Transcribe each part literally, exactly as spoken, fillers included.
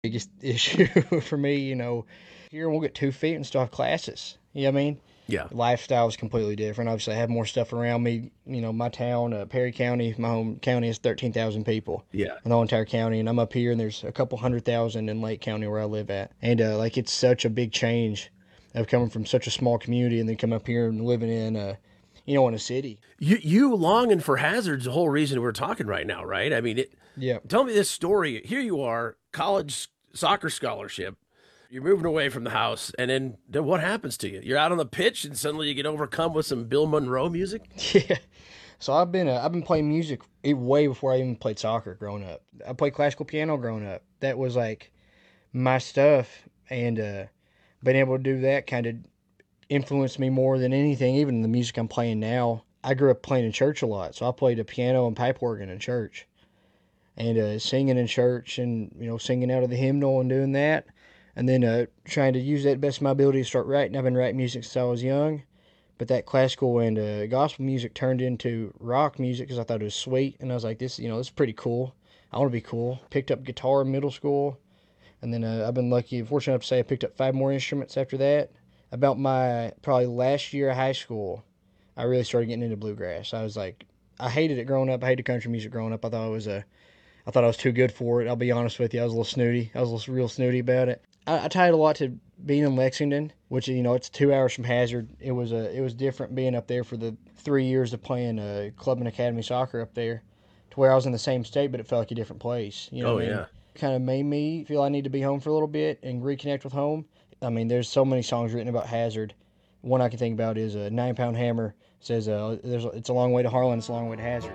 Biggest issue for me, you know, here we'll get two feet and still have classes. You know what I mean? Yeah. Lifestyle is completely different. Obviously, I have more stuff around me. You know, my town, uh, Perry County, my home county is thirteen thousand people Yeah. in the whole entire county. And I'm up here and there's a couple hundred thousand in Lake County where I live at. And, uh, like, it's such a big change of coming from such a small community and then come up here and living in, uh, you know, in a city. You you longing for Hazard's the whole reason we're talking right now, right? I mean, it, Yeah. tell me this story. Here you are, college soccer scholarship. You're moving away from the house, and then, then what happens to you? You're out on the pitch, and suddenly you get overcome with some Bill Monroe music. Yeah. So I've been uh, I've been playing music way before I even played soccer growing up. I played classical piano growing up. That was like my stuff, and uh, being able to do that kind of influenced me more than anything. Even the music I'm playing now, I grew up playing in church a lot, so I played a piano and pipe organ in church, and uh, singing in church, and you know singing out of the hymnal and doing that, and then uh, trying to use that best of my ability to start writing. I've been writing music since I was young, but that classical and uh, gospel music turned into rock music because I thought it was sweet, and I was like, this, you know, this is pretty cool. I want to be cool. Picked up guitar in middle school, and then uh, I've been lucky, fortunate enough to say I picked up five more instruments after that. About my probably last year of high school, I really started getting into bluegrass. I was like, I hated it growing up. I hated country music growing up. I thought it was a, I thought I was too good for it. I'll be honest with you. I was a little snooty. I was a little real snooty about it. I, I tied it a lot to being in Lexington, which you know it's two hours from Hazard. It was a, it was different being up there for the three years of playing uh, club and academy soccer up there, to where I was in the same state, but it felt like a different place. You know Oh what I mean? yeah. Kind of made me feel I need to be home for a little bit and reconnect with home. I mean, there's so many songs written about Hazard. One I can think about is a uh, Nine Pound Hammer says, uh, "There's it's a long way to Harlan, it's a long way to Hazard."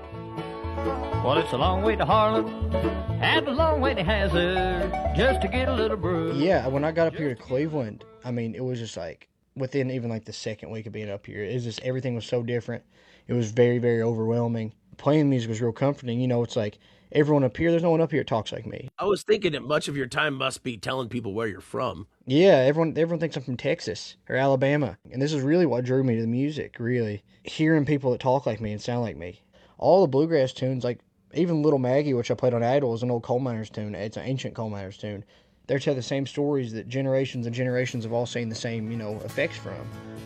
Well, it's a long way to Harlan and a long way to Hazard just to get a little brew. Yeah, when I got up here to Cleveland, I mean, it was just like within even like the second week of being up here, it was just everything was so different. It was very, very overwhelming. Playing music was real comforting. You know, it's like everyone up here, there's no one up here that talks like me. I was thinking that much of your time must be telling people where you're from. Yeah, everyone everyone thinks I'm from Texas or Alabama. And this is really what drew me to the music, really. Hearing people that talk like me and sound like me. All the bluegrass tunes, like even Little Maggie, which I played on Idol, is an old coal miner's tune. It's an ancient coal miner's tune. They tell the same stories that generations and generations have all seen the same, you know, effects from.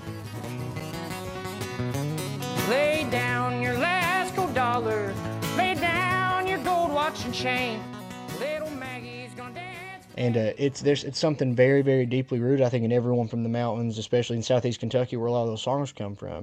Lay down your last gold dollar. Lay down your gold watch and chain. Little Maggie's gonna dance. And uh, it's there's it's something very, very deeply rooted, I think, in everyone from the mountains, especially in southeast Kentucky, where a lot of those songs come from.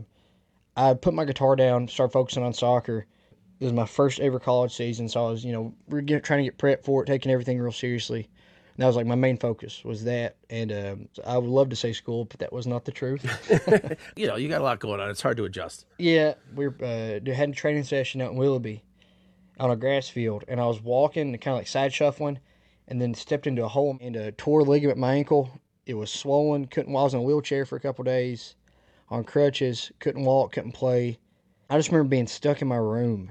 I put my guitar down, started focusing on soccer. It was my first ever college season, so I was, you know, we're get, trying to get prepped for it, taking everything real seriously. And that was like my main focus was that. And um, I would love to say school, but that was not the truth. You know, you got a lot going on. It's hard to adjust. Yeah, we were, uh, had a training session out in Willoughby on a grass field, and I was walking, kind of like side shuffling, and then stepped into a hole and uh, tore a ligament in my ankle. It was swollen. Couldn't. I was in a wheelchair for a couple days, on crutches. Couldn't walk. Couldn't play. I just remember being stuck in my room.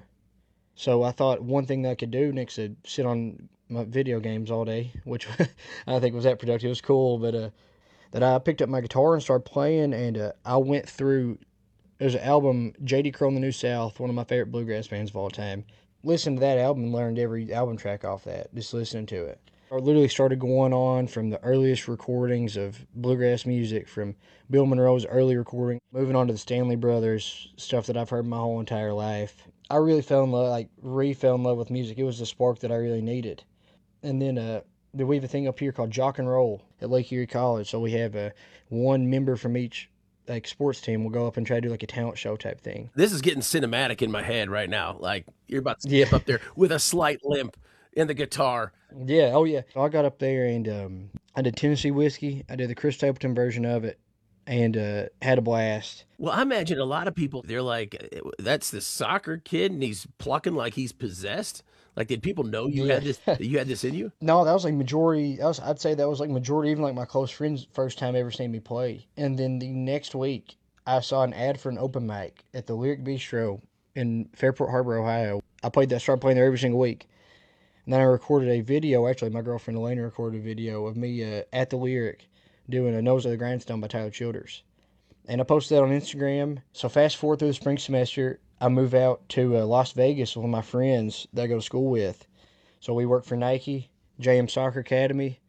So I thought one thing that I could do next to sit on my video games all day, which I think was that productive. It was cool, but uh, that I picked up my guitar and started playing, and uh, I went through. There's an album, J D Crow and the New South, one of my favorite bluegrass bands of all time. Listened to that album and learned every album track off that, just listening to it. I literally started going on from the earliest recordings of bluegrass music, from Bill Monroe's early recording, moving on to the Stanley Brothers, stuff that I've heard my whole entire life. I really fell in love, like, re-fell in love with music. It was the spark that I really needed. And then uh, we have a thing up here called Jock and Roll at Lake Erie College. So we have uh, one member from each like sports team will go up and try to do like a talent show type thing. This is getting cinematic in my head right now. Like you're about to Yeah. step up there with a slight limp in the guitar. Yeah, oh yeah. So I got up there and um, I did Tennessee Whiskey. I did the Chris Stapleton version of it, and uh, had a blast. Well, I imagine a lot of people, they're like, that's the soccer kid and he's plucking like he's possessed. Like, did people know you Yeah. had this, that you had this in you? No, that was like majority. That was, I'd say that was like majority, even like my close friends' first time ever seeing me play. And then the next week, I saw an ad for an open mic at the Lyric Bistro in Fairport Harbor, Ohio. I played that, started playing there every single week. And then I recorded a video. Actually, my girlfriend Elena recorded a video of me uh, at the Lyric doing a Nose of the Grindstone by Tyler Childers. And I posted that on Instagram. So fast forward through the spring semester, I move out to uh, Las Vegas with my friends that I go to school with. So we work for Nike, J M Soccer Academy.